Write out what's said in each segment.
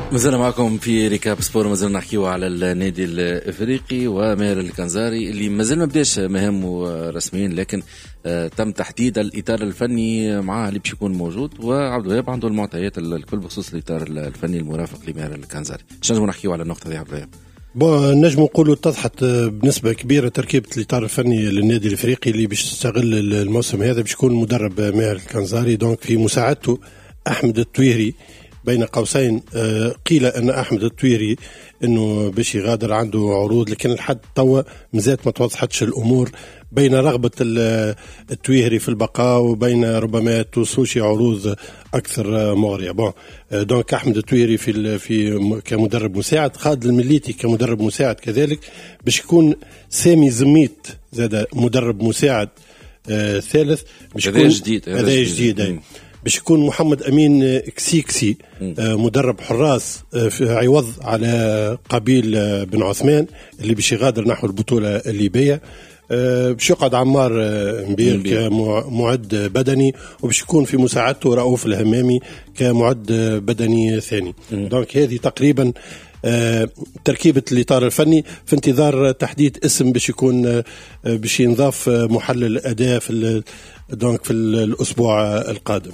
مازلنا معكم في ريكاب سبور، مازلنا نحكيو على النادي الافريقي وماهر الكنزاري اللي مازال ما بداش مهامه رسميا، لكن تم تحديد الاطار الفني معاه اللي باش يكون موجود، وعبد الوهاب عنده المعطيات الكل بخصوص الاطار الفني المرافق لماهر الكنزاري. شنو نحكيو على النقطه دي عبد الوهاب؟ نجم نقولوا اتضحت بنسبة كبيرة تركيبة الإطار الفني للنادي الإفريقي اللي باش يستغل الموسم هذا باش يكون مدرب ماهر الكنزاري. دونك في مساعدته أحمد التويري، بين قوسين قيل أن أحمد التويري أنه باش يغادر عنده عروض، لكن لحد توا مازالت ما توضحتش الأمور بين رغبة التويهري في البقاء وبين ربما توصلش عروض أكثر مغرية. دونك أحمد التويهري في كمدرب مساعد، خالد المليتي كمدرب مساعد كذلك، باش يكون سامي زميت زاد مدرب مساعد ثالث، باش يكون هذا جديد. باش يكون محمد أمين كسيكسي مدرب حراس في عوض على قبيل بن عثمان اللي باش يغادر نحو البطولة الليبية. باش يقعد عمار مبير كمعد بدني، وباش يكون في مساعدته رؤوف الهمامي كمعد بدني ثاني. دونك هذه تقريبا تركيبة الإطار الفني، في انتظار تحديد اسم باش يكون باش ينضاف محلل أداء في الأسبوع القادم.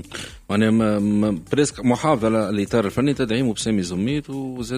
يعني بريسك محافظ على الإطار الفني، تدعيمه بسامي زميت وزاد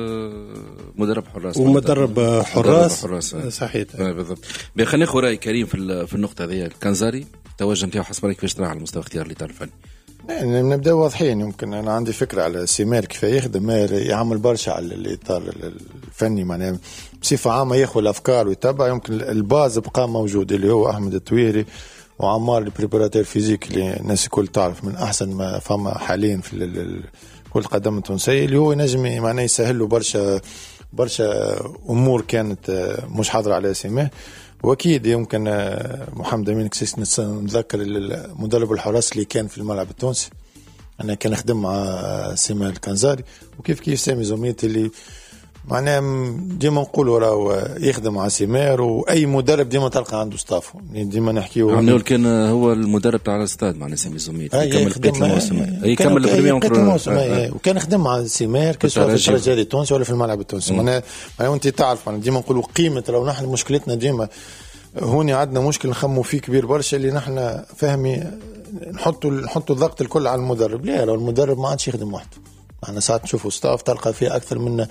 مدرب حراس ومدرب حراس صحيح بالضبط. خلينا ناخذ رأي كريم في النقطة هذه. الكنزاري التوجه نتاعو حسب رايك كيفاش ترى على مستوى اختيار الإطار الفني؟ يعني نبدأ واضحين. يمكن أنا عندي فكرة على سيمير كيف يخدم، يعمل برشا على الإطار الفني، معناه بصفة عامة ياخذ الأفكار ويتبع. يمكن الباز بقى موجود اللي هو أحمد التويري وعمار البريباراتير فيزيك اللي الناس الكل تعرف من أحسن ما فما حاليا في كرة القدم التونسية، اللي هو ينجم معناه يسهل له برشا أمور كانت مش حاضرة على سيمير. واكيد يمكن محمد امين كسيس نتذكر مدرب الحراس اللي كان في الملعب التونسي، انا كان نخدم مع سيما الكنزاري، وكيف سامي زميت اللي معناه ديما نقولوا راهو يخدم مع سيمير، واي مدرب ديما تلقى عنده ستافه. ديما نحكيو عنده كان هو المدرب تاع الاستاد مع سامي زميت يكمل بقيه الموسم، يكمل البريمير وكان يخدم مع سيمير كسوا في الدرجه التونسي ولا في الملعب التونسي. معناه انت تعرف ديما نقولوا قيمه، لو نحن مشكلتنا ديما هوني عندنا مشكل نخمو فيه كبير برشا، اللي نحن فهمي نحطوا الضغط الكل على المدرب. لا، لو المدرب ما عادش يخدم وحده. احنا ساعات نشوفوا ستاف تلقى فيه اكثر من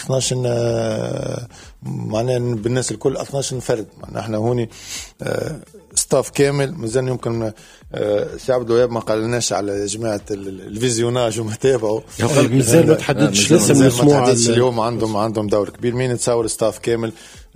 12 معناه بالناس الكل 12 فرد. احنا هوني ستاف كامل. مازال يمكن سي عبد الوهاب ما قالناش على جماعه الفيزيوناج ومتابعه، مازال ما تحددش لسه مسموع اليوم. عندهم دور كبير. مين تصور ستاف كامل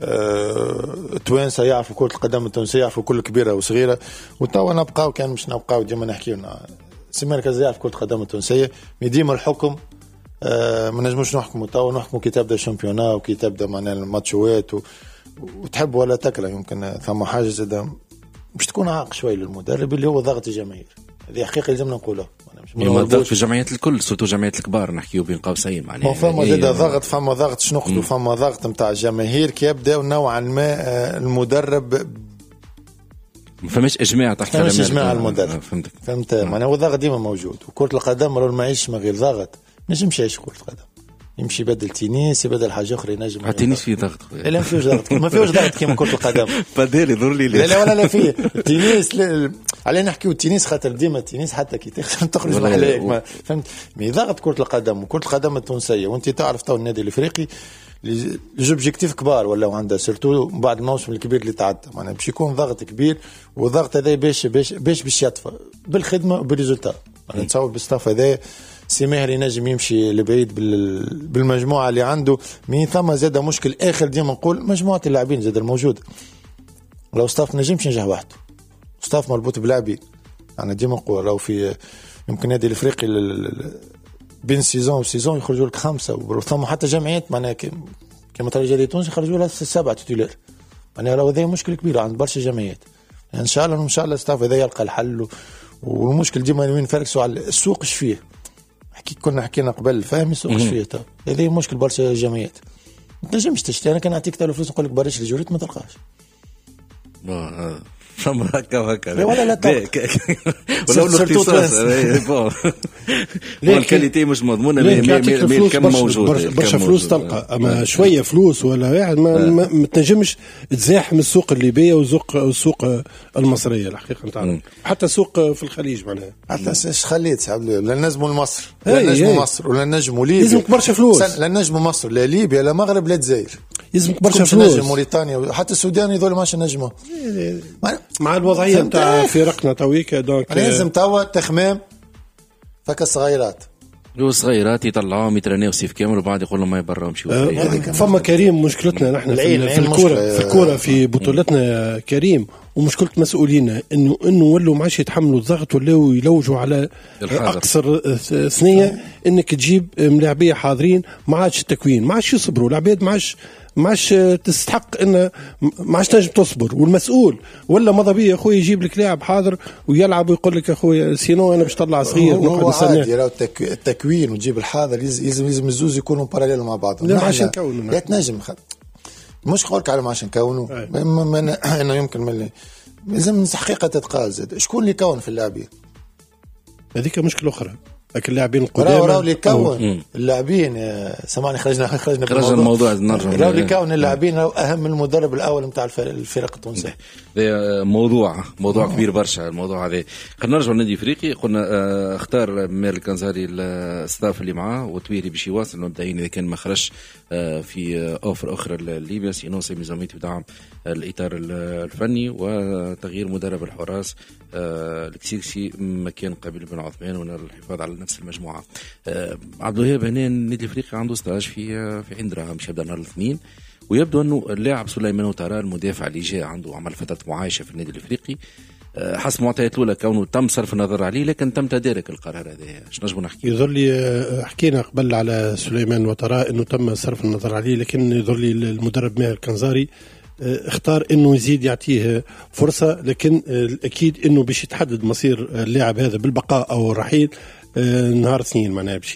توانسه يعرفوا كرة القدم التونسية، يعرفوا كل كبيرة وصغيرة. وتوا نبقاو كان مش نبقاو ديما نحكيونا سي مركز يعرف كرة القدم التونسية. ديما الحكم ما نجموش نحكموا توا، نحكموا كي تبدا الشامبيونا وكي تبدا معنا الماتشوات وتحب ولا تكره. يمكن ثم حاجة زاد باش تكون عاق شوي للمدرب اللي هو ضغط الجماهير. هذه حقيقة لازمنا نقولها. الضغط في جمعيات الكل، سورتو جمعيات الكبار نحكيو بين قوسين معناها. فما زاد ضغط، فما ضغط شنقطو، فما ضغط نتاع الجماهير كي يبداو نوعا ما المدرب ما فماش اجماع تحت كلام المدرب. فهمت معناها هو الضغط ديما موجود. وكرة القدم لو ما يعيش من غير ضغط نجمش يعيش كرة القدم. يمشي بدل تنس، بدل حاجه اخرى ينجم. التنس فيه ضغط؟ لا ما فيهوش ضغط، ما فيهوش ضغط كيما كرة القدم. بدالي ضر لي. لا فيه التنس. علينا نحكيو التنس خاطر ديما التنس حتى كي تخرج محلاك فهمت. مي ضغط كرة القدم وكرة القدم التونسيه. وانت تعرف تو النادي الافريقي لوبجيكتيف كبار ولا عنده سيرتو بعد الموسم الكبير اللي تعدى. معناها باش يكون ضغط كبير، والضغط هذا باش يطفى بالخدمه وبالريزولتا. انا نتصور بالستاف هذا سي ماهر ينجم يمشي لبعيد بالمجموعه اللي عنده. من ثم زاد مشكل اخر ديما نقول مجموعه اللاعبين زاد الموجوده. لو ستاف نجمش ينجح وحده، ستاف مربوط بلاعبين. انا ديما نقول لو في يمكن نادي الافريقي بين سيزون وسيزون يخرجوا لك 5 وثم حتى جمعيات معناها كما ترى تونس يخرجوا لها 7 تيتولار. معناها لو هذا مشكل كبير عند برشا جمعيات. يعني ان شاء الله ستاف هذا يلقى الحل. والمشكل ديما وين فركسوا على السوق ايش فيه. كنا حكينا قبل فاهم السوق ايش فيه. هذا مشكل برشا جمعيات. ما تنجمش تشتري. انا كان نعطيك تاع الفلوس نقول لك بريش الجوريت ما تلقاش. فما هكا وهكا ولا لا ولا الاختصاص والكاليتي مش مضمونه مي كم موجود برشا فلوس تلقى اما شويه فلوس ولا يعني ما تنجمش تزاحم السوق الليبيه والسوق المصريه الحقيقه نتاع حتى سوق في الخليج معناها حتى ايش خليت سحب لا نجموا لمصر لا نجموا مصر ولا نجموا ليبيا لازمك برشا فلوس لا نجموا مصر لا ليبيا لا مغرب لا الجزائر لازمك برشا فلوس موريتانيا حتى السودان يذول ماش نجموا مع الوضعيه نتاع فرقنا تويكا دونك لازم توا تخمام فك الصغيرات صغيرات يطلعوهم يترنيو سيف كامل وبعد يقول لهم ما يبراهم شو فما كريم مشكلتنا نحن في الكوره في بطولتنا كريم ومشكلة مسؤولينا انه ولوا معاش يتحملوا الضغط ولاو يلوجوا على اقصر ثنيه انك تجيب ملاعبيه حاضرين ما عادش التكوين ما عادش يصبروا العباد ما عادش تستحق ان ما عادش تنجم تصبر والمسؤول ولا ماذا بيه اخويا يجيب لك لاعب حاضر ويلعب ويقول لك اخويا سينو انا باش طلع صغير نقعد نستنى التكوين وتجيب الحاضر لازم الزوز يكونوا باراليل مع بعض لا عشان نكونوا تنجم مش قولك على عشان نكونوا انه يمكن لازم حقيقه تتقال زاد شكون اللي كون في اللاعبين هذيك مشكله اخرى لكن اللاعبين القدامى راهو اللي كون اللاعبين سامعني خرجنا الموضوع نرجع راهو اللي كون اللاعبين اهم من المدرب الاول نتاع الفرق التونسيه موضوع كبير برشا الموضوع هذا. خلينا نرجعوا للنادي الافريقي. قلنا اختار مير الكنزاري الستاف اللي معاه وتويري باش يواصل مبدئيا اذا كان ما خرجش في اوفر اخرى لليبيا سينو سامي زميتي بدعم الاطار الفني وتغيير مدرب الحراس الكسيكسي مكان قبيل بن عثمان والحفاظ على نفس المجموعه. عبد الوهاب هنا النادي الافريقي عنده ستاج في عين دراهم باش يبدا نهار الاثنين ويبدو انه اللاعب سليمان وترى المدافع اللي جاء عنده عمل فتره معايشه في النادي الافريقي حسب معطيات الاولى كونه تم صرف النظر عليه لكن تم تدارك القرار هذا. ايش نجم نحكي؟ يظهر لي حكينا قبل على سليمان وترى انه تم صرف النظر عليه لكن يظهر لي المدرب ماهر الكنزاري اختار انه يزيد يعطيه فرصه لكن الاكيد انه باش يتحدد مصير اللاعب هذا بالبقاء او الرحيل نهار اثنين معناها باش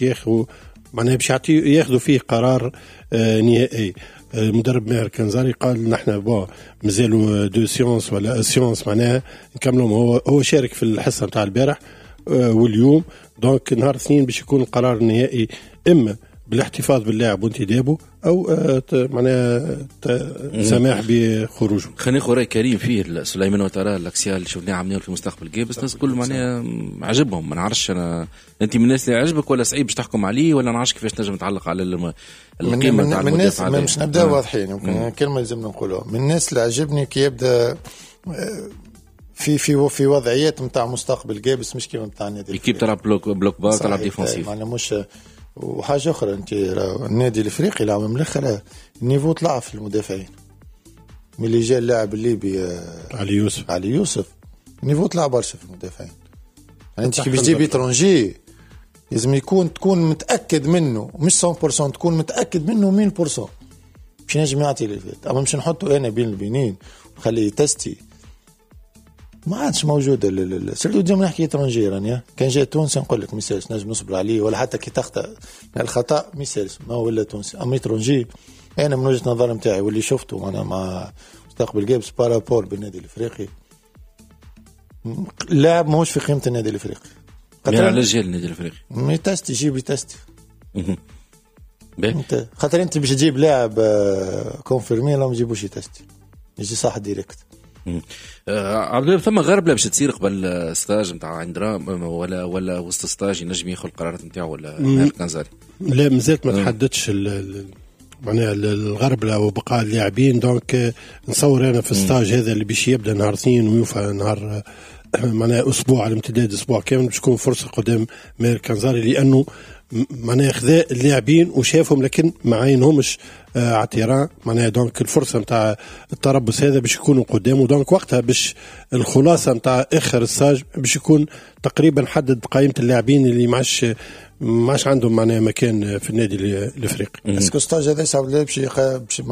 ياخذوا فيه قرار نهائي. المدرب ماهر الكنزاري قال نحن مازالوا دو سيونس ولا سيونس معناها نكملهم. هو شارك في الحصه نتاع البارح واليوم دونك نهار اثنين باش يكون القرار النهائي اما بالاحتفاظ باللاعب وانتدابه او معناها سماح بخروجه. خلينا ناخذ راي كريم فيه سليمان وترى الاكسيال اللي شفناه عاملين في المستقبل جاي بس الناس كل معناها عجبهم. ما نعرفش انا انت من الناس اللي عجبك ولا صعيب باش تحكم عليه ولا نعرفش كيفاش نجم نتعلق على القيمه نتاع من الناس مش نبدا واضحين يمكن كلمه لازمنا نقولوها. من الناس اللي عجبني كي يبدا في وضعيات نتاع مستقبل جاي بس مش كيما نتاع النادي الكيب تلعب بلوك بار تلعب ديفونسيف معناها مش. وحاجه اخرى انت النادي الافريقي لعب من الاخر النيفو طلع في المدافعين من اللي جاء اللاعب الليبي علي يوسف النيفو طلع برشا في المدافعين. يعني انت كي باش تجيب اترونجي لازم تكون متاكد منه مش 100% تكون متاكد منه 100% باش ينجم يعطي اللي فات. اما مش نحطه انا بين البنين ونخليه تستي ما عادش موجودة. سيرتو ديما نحكي اترونجي رانيا كان جاي تونس نقول لك ميسالش نجم نصبر عليه ولا حتى كي تخطأ الخطأ ميسالش ما ولا تونسي. اما اترونجي انا من وجهة نظر نتاعي واللي شفته انا مع مستقبل جيبس بارابور بالنادي الافريقي لاعب ماهوش في قيمة النادي الافريقي. يعني على جيل النادي الافريقي يتستي يجيب يتستي خاطر انت باش تجيب لاعب كونفيرمي لا ما تجيبوش يتستي يجي صح ديريكت. عبد الله ثم غرب لا باش تصير قبل ستاج نتاع عندنا ولا وسط ستاج ينجم ياخذ القرارات نتاعو ولا ماهر الكنزاري؟ لا مازالت ما تحددش معناها الغربله وبقاء اللاعبين دونك نصور انا في الستاج هذا اللي باش يبدا نهار اثنين ويوفى نهار معناها اسبوع على امتداد اسبوع كامل باش تكون فرصه قدام ماهر الكنزاري لانه معناها خذا اللاعبين وشافهم لكن ما عينهمش عطيران معناها دونك الفرصه نتاع التربص هذا باش يكونوا قدامه دونك وقتها باش الخلاصه نتاع اخر الساج باش يكون تقريبا حدد قائمه اللاعبين اللي ماش عندهم معناها مكان في النادي الافريقي. اسكو ستاج هذا صعب باش